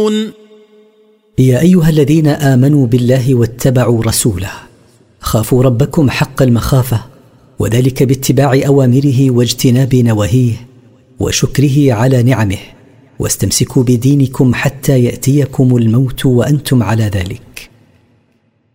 يا أيها الذين آمنوا بالله واتبعوا رسوله خافوا ربكم حق المخافة، وذلك باتباع أوامره واجتناب نواهيه وشكره على نعمه، واستمسكوا بدينكم حتى يأتيكم الموت وأنتم على ذلك.